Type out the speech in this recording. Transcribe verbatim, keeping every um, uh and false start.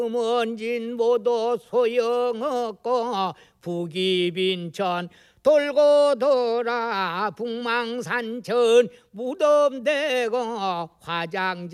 먼진 모두 소용없고 북이빈천 돌고 돌아 북망산천 무덤대고 화장